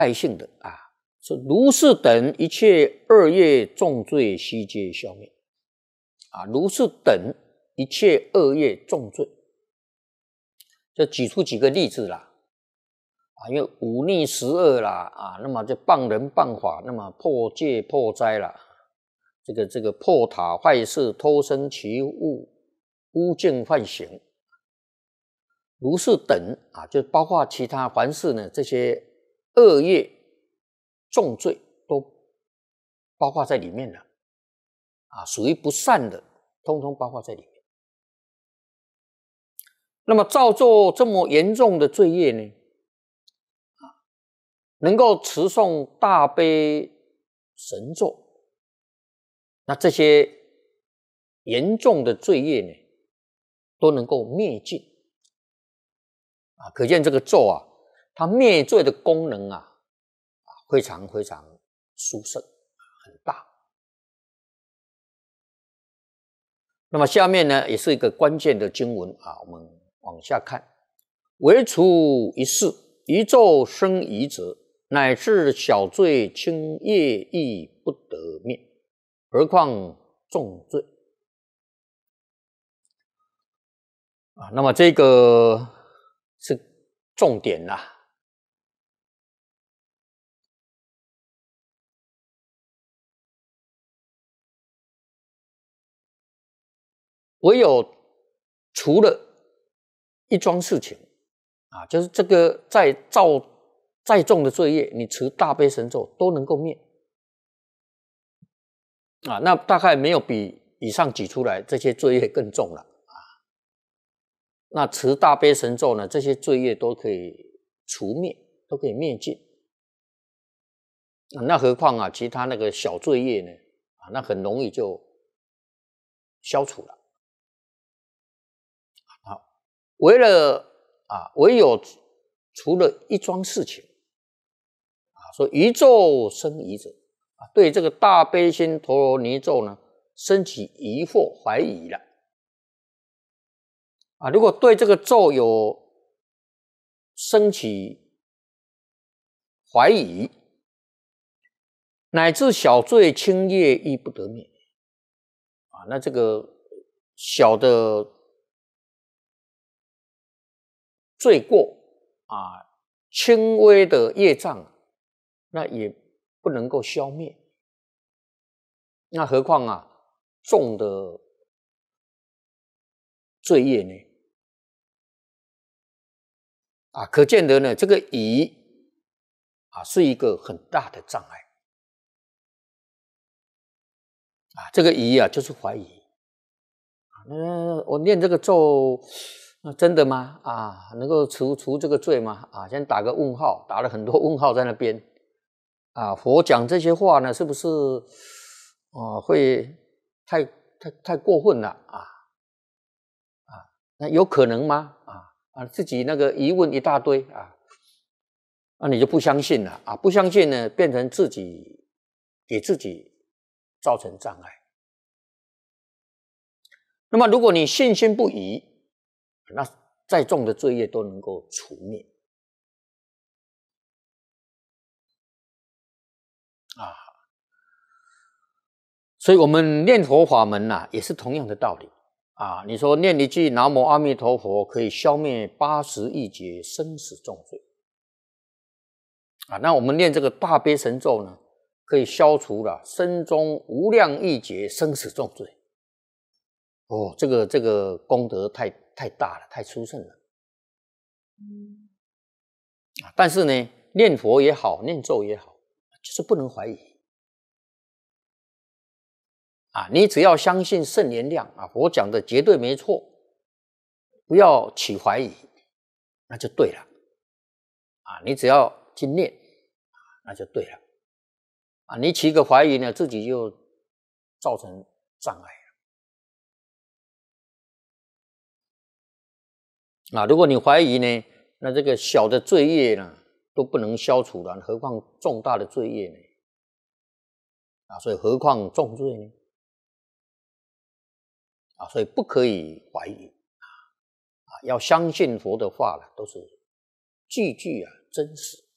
爱性的啊，说如是等一切恶业重罪悉皆消灭啊，如是等一切恶业重罪，就举出几个例子啦啊，因为忤逆十恶啦啊，那么就谤人谤法，那么破戒破灾啦，这个破塔坏事偷生其物污净犯行，如是等啊，就包括其他凡是呢这些恶业重罪都包括在里面了啊，属于不善的，通通包括在里面。那么造作这么严重的罪业呢，能够持诵大悲神咒，那这些严重的罪业呢，都能够灭尽啊！可见这个咒啊，它灭罪的功能啊，非常非常殊胜，很大。那么下面呢，也是一个关键的经文啊，我们往下看。唯除一事，一咒生疑者，乃至小罪轻业亦不得灭，何况重罪啊？那么这个是重点啦。唯有除了一桩事情啊，就是这个再重的罪业，你持大悲神咒都能够灭啊。那大概没有比以上举出来这些罪业更重了啊。那持大悲神咒呢，这些罪业都可以除灭，都可以灭尽啊。那何况啊，其他那个小罪业呢啊，那很容易就消除了。唯有除了一桩事情啊，说疑咒生疑者啊，对这个大悲心陀罗尼咒呢，升起疑惑怀疑了啊。如果对这个咒有升起怀疑，乃至小罪轻业亦不得灭啊，那这个小的罪过啊，轻微的业障，那也不能够消灭。那何况啊，重的罪业呢？啊，可见得呢，这个疑啊是一个很大的障碍啊。这个疑啊，就是怀疑啊。我念这个咒。那真的吗？啊，能够除这个罪吗？啊，先打个问号，打了很多问号在那边。啊，佛讲这些话呢，是不是会太过分了啊？那有可能吗？自己那个疑问一大堆啊，那你就不相信了啊？不相信呢，变成自己给自己造成障碍。那么，如果你信心不疑，那再重的罪业都能够除灭啊！所以我们念佛法门呐，也是同样的道理啊。你说念一句南无阿弥陀佛，可以消灭80亿劫生死重罪啊。那我们念这个大悲神咒呢，可以消除了生中无量亿劫生死重罪。哦，这个功德太大了，太殊胜了。但是呢，念佛也好，念咒也好，就是不能怀疑啊！你只要相信圣言量啊，佛讲的绝对没错，不要起怀疑，那就对了啊！你只要去念，那就对了啊！你起个怀疑呢，自己就造成障碍了啊！如果你怀疑呢，那这个小的罪业呢都不能消除了，何况重大的罪业呢？啊，所以何况重罪呢？啊，所以不可以怀疑啊，要相信佛的话了，都是句句啊真实。